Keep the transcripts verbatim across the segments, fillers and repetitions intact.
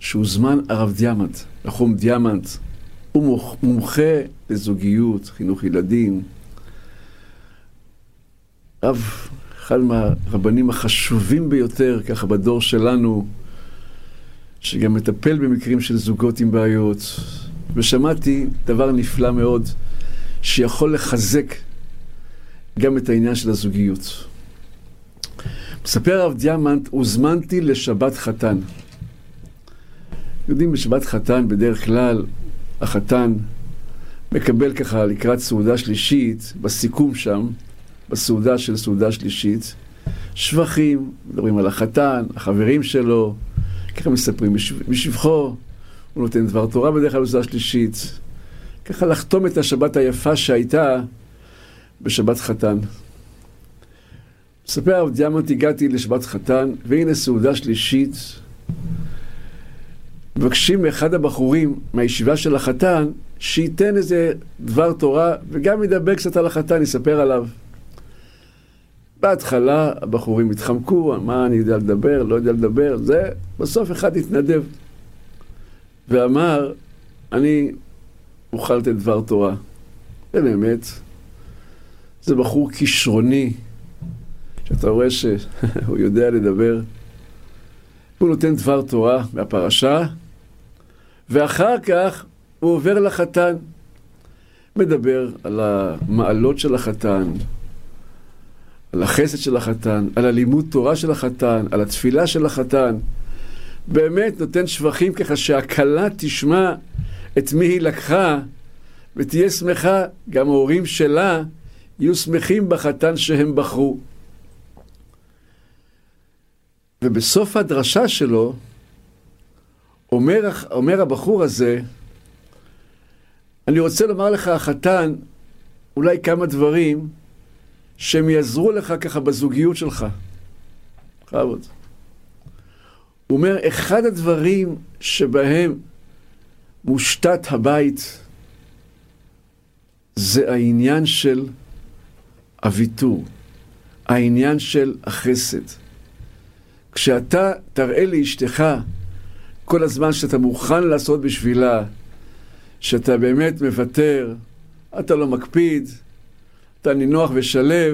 שהוזמן הרב דיאמנט, נחום דיאמנט, הוא מומחה לזוגיות, חינוך ילדים. רב, אחד מהרבנים החשובים ביותר, ככה בדור שלנו, שגם מטפל במקרים של זוגות עם בעיות. ושמעתי דבר נפלא מאוד, שיכול לחזק גם את העניין של הזוגיות. מספר הרב דיאמנט, הוזמנתי לשבת חתן. יודעים, בשבת חתן בדרך כלל החתן מקבל ככה לקראת סעודה שלישית, בסיכום שם, בסעודה של סעודה שלישית, שבחים, מדברים על החתן, החברים שלו, ככה מספרים בשבחו, הוא נותן דבר תורה בדרך כלל בסעודה שלישית, ככה לחתום את השבת היפה שהייתה בשבת חתן. מספר הרב דיאמנט, הגעתי לשבת חתן, והנה סעודה שלישית, מבקשים מאחד הבחורים מהישיבה של החתן, שייתן איזה דבר תורה, וגם ידבר קצת על החתן, יספר עליו. בהתחלה הבחורים התחמקו, מה אני יודע לדבר, לא יודע לדבר, זה, בסוף אחד התנדב. ואמר, אני אוכל לתת דבר תורה. ובאמת, זה בחור כישרוני, שאתה רואה שהוא יודע לדבר. הוא נותן דבר תורה מהפרשה, ואחר כך הוא עובר לחתן. מדבר על המעלות של החתן, על החסד של החתן, על הלימוד תורה של החתן, על התפילה של החתן. באמת נותן שבחים ככה שהכלה תשמע את מי היא לקחה, ותהיה שמחה, גם ההורים שלה יהיו שמחים בחתן שהם בחרו. ובסוף הדרשה שלו, אומר, אומר הבחור הזה, אני רוצה לומר לך, החתן, אולי כמה דברים שהם יעזרו לך ככה בזוגיות שלך. חייבות. הוא אומר, אחד הדברים שבהם מושתת הבית, זה העניין של הוויתור, העניין של החסד. כשאתה תראה לאשתך כל הזמן שאתה מוכן לעשות בשבילה, שאתה באמת מוותר, אתה לא מקפיד, אתה נינוח ושלב,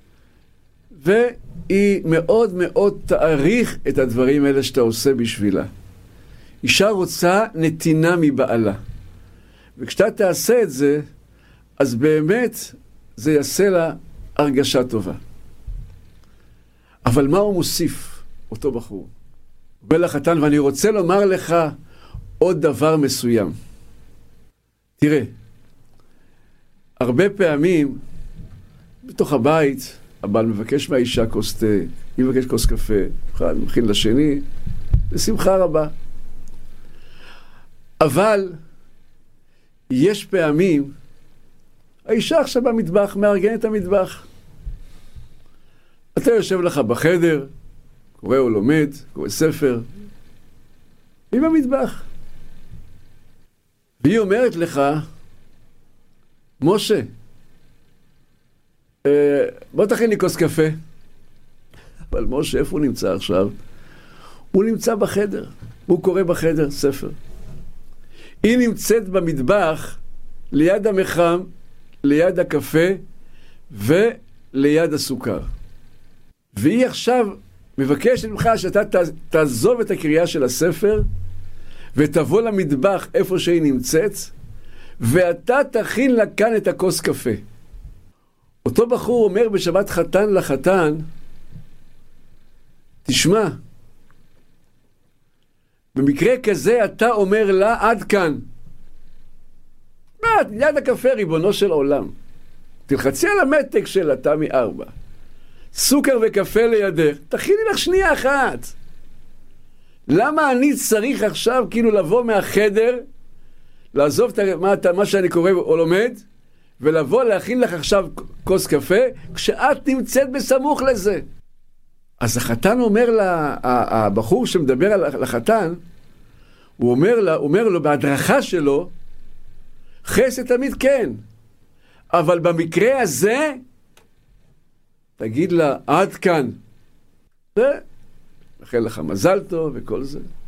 והיא מאוד מאוד תעריך את הדברים האלה שאתה עושה בשבילה. אישה רוצה נתינה מבעלה. וכשאתה תעשה את זה, אז באמת זה יעשה לה הרגשה טובה. אבל מה הוא מוסיף, אותו בחור? הוא בא לחתן, ואני רוצה לומר לך עוד דבר מסוים. תראה, הרבה פעמים בתוך הבית, הבעל מבקש מהאישה כוס תה, היא מבקש כוס קפה, אחד מכין לשני, בשמחה רבה. אבל יש פעמים, האישה עכשיו במטבח, מארגן את המטבח. אתה יושב לך בחדר, קורא או לומד, קורא ספר, היא במטבח. והיא אומרת לך, משה, בוא תכין לי כוס קפה. אבל משה, איפה הוא נמצא עכשיו? הוא נמצא בחדר, הוא קורא בחדר ספר. היא נמצאת במטבח, ליד המחם, ליד הקפה וליד הסוכר. והיא עכשיו מבקשת ממך שאתה תעזוב את הקריאה של הספר ותבוא למטבח איפה שהיא נמצאת, ואתה תכין לה כאן את הכוס קפה. אותו בחור אומר בשבת חתן לחתן, תשמע, במקרה כזה אתה אומר לה עד כאן. מה, יד הקפה ריבונו של עולם. תלחצי על המתק של התמי ארבע. סוכר וקפה לידך, תכיני לך שנייה אחת. למה אני צריך עכשיו כאילו לבוא מהחדר, לעזוב מה, מה שאני קורא או לומד, ולבוא להכין לך עכשיו כוס קפה, כשאת נמצאת בסמוך לזה. אז החתן אומר לה, הבחור שמדבר על החתן, הוא אומר, לה, אומר לו בהדרכה שלו, חסד תמיד כן, אבל במקרה הזה, תגיד לה, עד כאן. ולכן לך מזל טוב וכל זה.